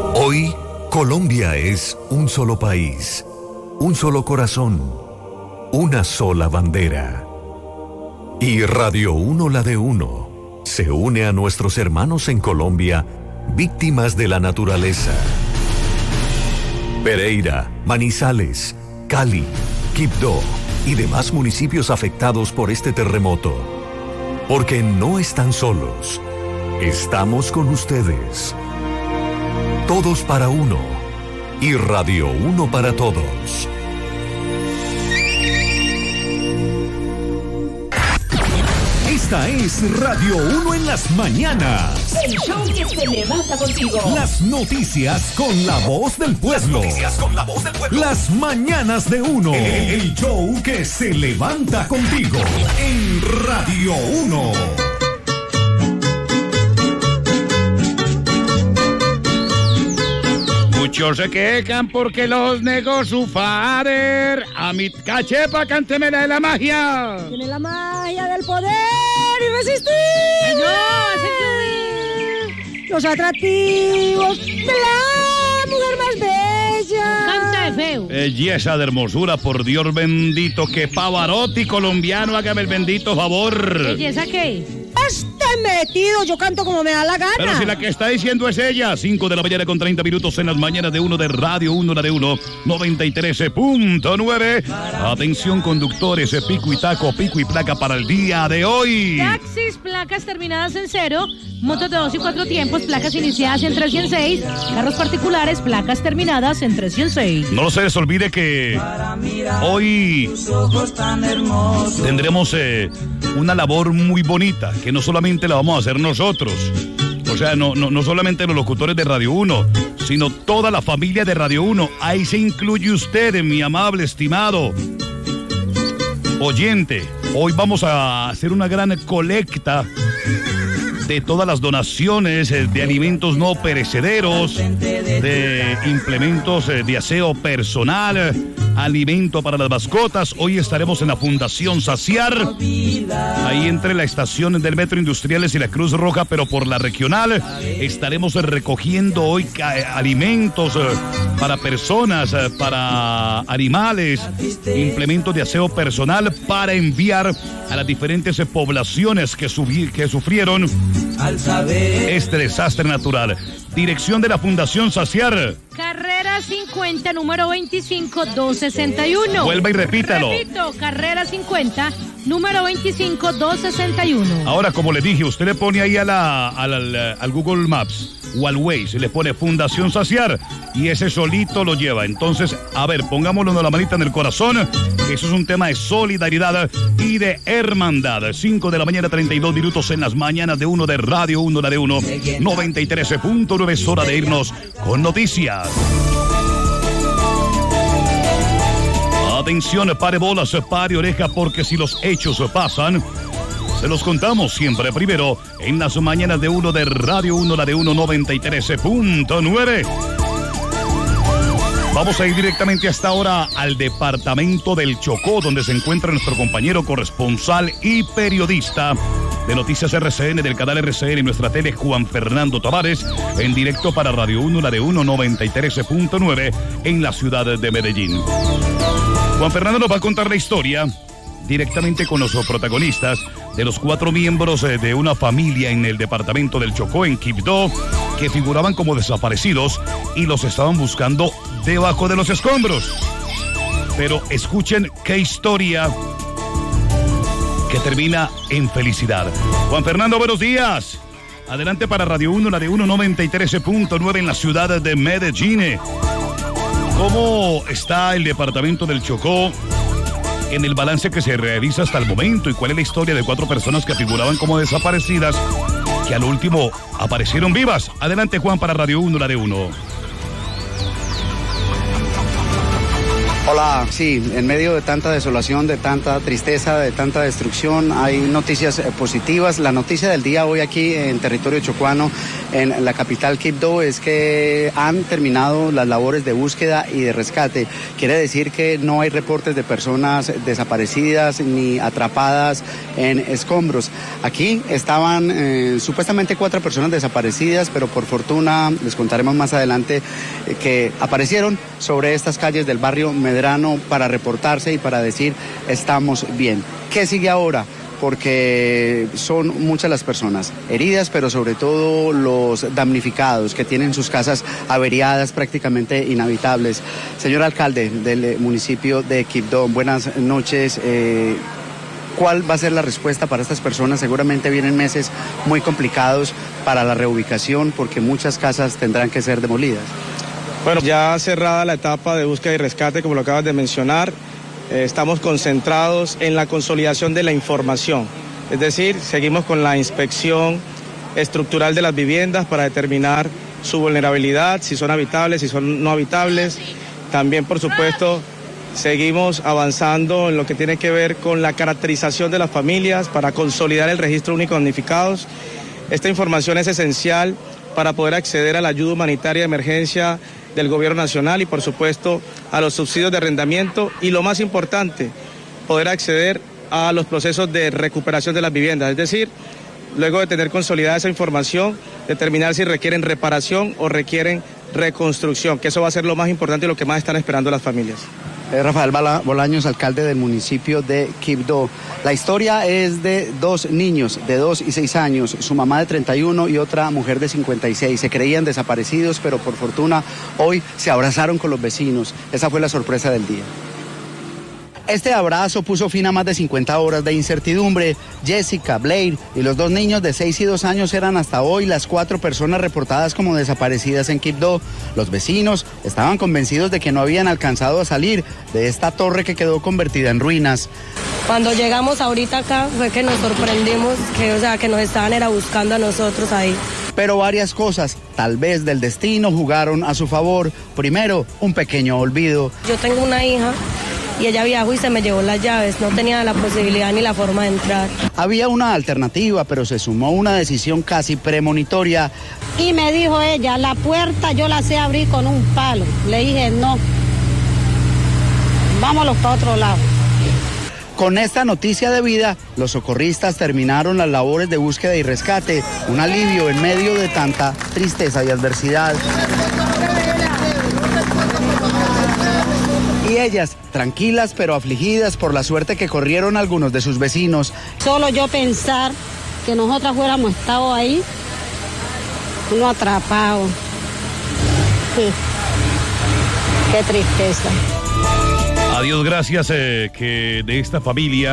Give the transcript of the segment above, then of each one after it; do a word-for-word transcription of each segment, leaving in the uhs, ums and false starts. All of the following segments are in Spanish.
Hoy, Colombia es un solo país, un solo corazón, una sola bandera. Y Radio Uno la de Uno se une a nuestros hermanos en Colombia, víctimas de la naturaleza. Pereira, Manizales, Cali, Quibdó y demás municipios afectados por este terremoto. Porque no están solos, estamos con ustedes. Todos para uno y Radio Uno para todos. Esta es Radio Uno en las mañanas. El show que se levanta contigo. Las noticias con la voz del pueblo. Las noticias con la voz del pueblo. Las mañanas de Uno. El, el show que se levanta contigo en Radio Uno. Muchos se quejan porque los negó su fader. A mi cachepa, cánteme la de la magia. Tiene la magia del poder irresistible. Ay, no, ese los atractivos de la mujer más bella. Canta de feo. Belleza de hermosura, por Dios bendito, que Pavarotti colombiano, hágame el bendito favor. ¿Belleza qué? Estoy metido, yo canto como me da la gana. Pero si la que está diciendo es ella, cinco de la mañana con treinta minutos en las mañanas de Uno de Radio Uno, la de Uno, noventa y tres punto nueve. Atención conductores, pico y taco, pico y placa para el día de hoy. Taxis, placas terminadas en cero, motos de dos y cuatro tiempos, placas iniciadas en tres y en seis, carros particulares, placas terminadas en tres y en seis. No se les olvide que hoy tendremos eh, una labor muy bonita, que no solamente la vamos a hacer nosotros, o sea, no, no, no solamente los locutores de Radio Uno, sino toda la familia de Radio Uno. Ahí se incluye usted, mi amable, estimado oyente. Hoy vamos a hacer una gran colecta de todas las donaciones de alimentos no perecederos, de implementos de aseo personal, alimento para las mascotas. Hoy estaremos en la Fundación Saciar, ahí entre la estación del Metro Industriales y la Cruz Roja, pero por la regional. Estaremos recogiendo hoy alimentos para personas, para animales, implementos de aseo personal para enviar a las diferentes poblaciones que, subi- que sufrieron este desastre natural. Dirección de la Fundación Saciar. Carrera cincuenta, número veinticinco, doscientos sesenta y uno. Vuelva y repítalo. Repito, carrera cincuenta, número veinticinco, doscientos sesenta y uno. Ahora, como le dije, usted le pone ahí a la, al, al, al Google Maps o al Waze, le pone Fundación Saciar y ese solito lo lleva. Entonces, a ver, pongámoslo de la manita en el corazón, que eso es un tema de solidaridad y de hermandad. cinco de la mañana, treinta y dos minutos en las mañanas de Uno de Radio Uno, la de Uno, noventa y tres punto nueve. Es hora de irnos con noticias. Atención, pare bolas, pare oreja, porque si los hechos pasan, se los contamos siempre primero en las mañanas de Uno de Radio Uno, la de Uno, noventa y tres punto nueve. Vamos a ir directamente hasta ahora al departamento del Chocó, donde se encuentra nuestro compañero corresponsal y periodista de Noticias R C N, del canal R C N y nuestra tele, Juan Fernando Tavares, en directo para Radio Uno, la de Uno, noventa y tres punto nueve, en la ciudad de Medellín. Juan Fernando nos va a contar la historia directamente con los protagonistas de los cuatro miembros de una familia en el departamento del Chocó, en Quibdó, que figuraban como desaparecidos y los estaban buscando debajo de los escombros. Pero escuchen qué historia que termina en felicidad. Juan Fernando, buenos días. Adelante para Radio Uno, la de Uno, noventa y tres punto nueve en la ciudad de Medellín. ¿Cómo está el departamento del Chocó en el balance que se realiza hasta el momento? ¿Y cuál es la historia de cuatro personas que figuraban como desaparecidas, que al último aparecieron vivas? Adelante, Juan, para Radio Uno, la de Uno. Hola, sí, en medio de tanta desolación, de tanta tristeza, de tanta destrucción, hay noticias eh, positivas. La noticia del día hoy aquí en territorio chocuano en la capital Quibdó es que han terminado las labores de búsqueda y de rescate. Quiere decir que no hay reportes de personas desaparecidas ni atrapadas en escombros. Aquí estaban eh, supuestamente cuatro personas desaparecidas, pero por fortuna, les contaremos más adelante, eh, que aparecieron sobre estas calles del barrio Medrano para reportarse y para decir estamos bien. ¿Qué sigue ahora? Porque son muchas las personas heridas, pero sobre todo los damnificados que tienen sus casas averiadas, prácticamente inhabitables. Señor alcalde del municipio de Quibdó, buenas noches. Eh, ¿Cuál va a ser la respuesta para estas personas? Seguramente vienen meses muy complicados para la reubicación porque muchas casas tendrán que ser demolidas. Bueno, ya cerrada la etapa de búsqueda y rescate, como lo acabas de mencionar, eh, estamos concentrados en la consolidación de la información. Es decir, seguimos con la inspección estructural de las viviendas para determinar su vulnerabilidad, si son habitables, si son no habitables. También, por supuesto, seguimos avanzando en lo que tiene que ver con la caracterización de las familias para consolidar el registro único de damnificados. Esta información es esencial para poder acceder a la ayuda humanitaria de emergencia del gobierno nacional y, por supuesto, a los subsidios de arrendamiento y, lo más importante, poder acceder a los procesos de recuperación de las viviendas. Es decir, luego de tener consolidada esa información, determinar si requieren reparación o requieren reconstrucción, que eso va a ser lo más importante y lo que más están esperando las familias. Rafael Bolaños, alcalde del municipio de Quibdó. La historia es de dos niños de dos y seis años, su mamá de treinta y uno y otra mujer de cincuenta y seis. Se creían desaparecidos, pero por fortuna hoy se abrazaron con los vecinos. Esa fue la sorpresa del día. Este abrazo puso fin a más de cincuenta horas de incertidumbre. Jessica, Blair y los dos niños de seis y dos años eran hasta hoy las cuatro personas reportadas como desaparecidas en Quibdó. Los vecinos estaban convencidos de que no habían alcanzado a salir de esta torre que quedó convertida en ruinas. Cuando llegamos ahorita acá fue que nos sorprendimos, que, o sea, que nos estaban era buscando a nosotros ahí. Pero varias cosas, tal vez del destino, jugaron a su favor. Primero, un pequeño olvido. Yo tengo una hija y ella viajó y se me llevó las llaves, no tenía la posibilidad ni la forma de entrar. Había una alternativa, pero se sumó una decisión casi premonitoria. Y me dijo ella, la puerta yo la sé abrir con un palo. Le dije, no, vámonos para otro lado. Con esta noticia de vida, los socorristas terminaron las labores de búsqueda y rescate, un alivio en medio de tanta tristeza y adversidad. Y ellas, tranquilas pero afligidas por la suerte que corrieron algunos de sus vecinos. Solo yo pensar que nosotras fuéramos estado ahí, uno atrapado. Sí. Qué tristeza. Adiós, gracias eh, que de esta familia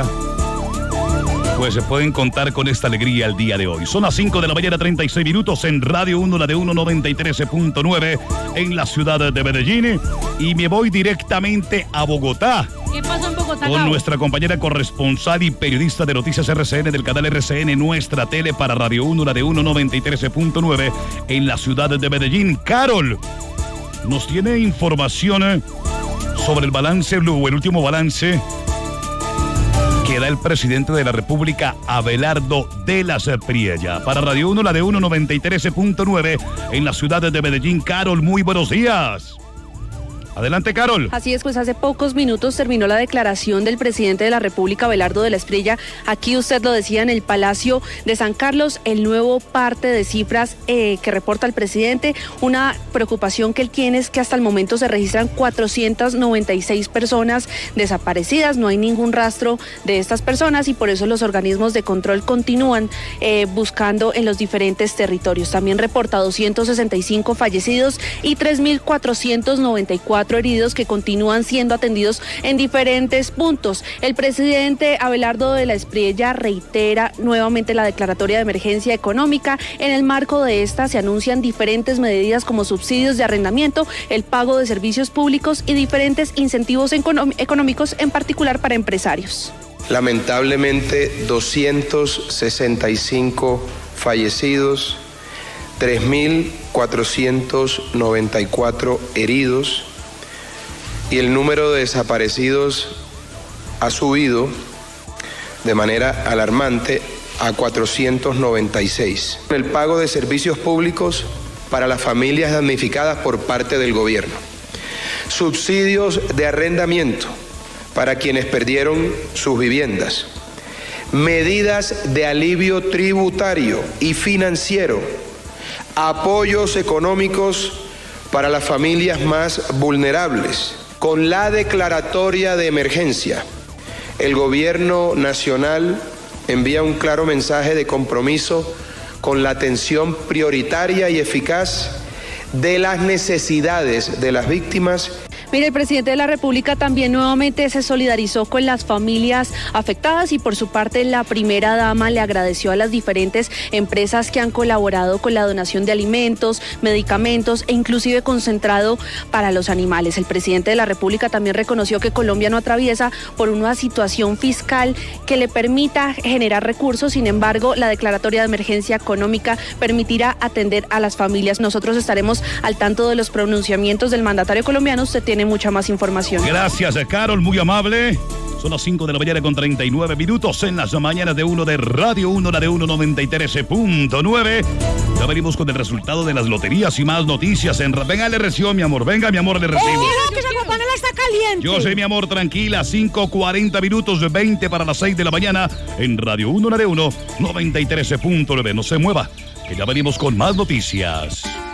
pues se pueden contar con esta alegría el día de hoy. Son las cinco de la mañana, treinta y seis minutos en Radio uno, la de uno noventa y tres punto nueve en la ciudad de Medellín. Y me voy directamente a Bogotá. ¿Qué pasó en Bogotá, Con Cabo? nuestra compañera corresponsal y periodista de Noticias R C N del canal R C N, nuestra tele para Radio uno, la de uno noventa y tres punto nueve en la ciudad de Medellín. Carol, nos tiene información eh, sobre el balance blue, el último balance que da el presidente de la República, Abelardo de la Priella. Para Radio uno, la de uno noventa y tres punto nueve en la ciudad de Medellín. Carol, muy buenos días. Adelante, Carol. Así es, pues hace pocos minutos terminó la declaración del presidente de la República, Abelardo de la Espriella. Aquí usted lo decía, en el Palacio de San Carlos, el nuevo parte de cifras eh, que reporta el presidente. Una preocupación que él tiene es que hasta el momento se registran cuatrocientas noventa y seis personas desaparecidas. No hay ningún rastro de estas personas y por eso los organismos de control continúan eh, buscando en los diferentes territorios. También reporta doscientos sesenta y cinco fallecidos y tres mil cuatrocientos noventa y cuatro heridos que continúan siendo atendidos en diferentes puntos. El presidente Abelardo de la Espriella reitera nuevamente la declaratoria de emergencia económica. En el marco de esta se anuncian diferentes medidas como subsidios de arrendamiento, el pago de servicios públicos y diferentes incentivos económicos, en particular para empresarios. Lamentablemente, doscientos sesenta y cinco fallecidos, tres mil cuatrocientos noventa y cuatro heridos, y el número de desaparecidos ha subido de manera alarmante a cuatrocientos noventa y seis. El pago de servicios públicos para las familias damnificadas por parte del gobierno. Subsidios de arrendamiento para quienes perdieron sus viviendas. Medidas de alivio tributario y financiero. Apoyos económicos para las familias más vulnerables. Con la declaratoria de emergencia, el Gobierno Nacional envía un claro mensaje de compromiso con la atención prioritaria y eficaz de las necesidades de las víctimas. Mire, el presidente de la República también nuevamente se solidarizó con las familias afectadas y por su parte la primera dama le agradeció a las diferentes empresas que han colaborado con la donación de alimentos, medicamentos e inclusive concentrado para los animales. El presidente de la República también reconoció que Colombia no atraviesa por una situación fiscal que le permita generar recursos, sin embargo, la declaratoria de emergencia económica permitirá atender a las familias. Nosotros estaremos al tanto de los pronunciamientos del mandatario colombiano. Usted tiene mucha más información. Gracias, Carol, muy amable. Son las cinco de la mañana con treinta y nueve minutos en las mañanas de uno de Radio uno, la de uno noventa y tres punto nueve. Ya venimos con el resultado de las loterías y más noticias en... Venga, le recibo, mi amor. Venga, mi amor, le recibo. ¡Oh, que esa guapanela está caliente! Yo sé, mi amor, tranquila. cinco cuarenta minutos, veinte para las seis de la mañana en Radio uno, la de uno noventa y tres punto nueve. No se mueva, que ya venimos con más noticias.